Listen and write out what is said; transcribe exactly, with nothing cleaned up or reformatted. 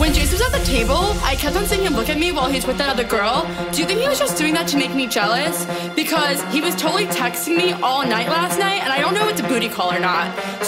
When Jason was at the table, I kept on seeing him look at me while he's with that other girl. Do you think he was just doing that to make me jealous? Because he was totally texting me all night last night, and I don't know if it's a booty call or not.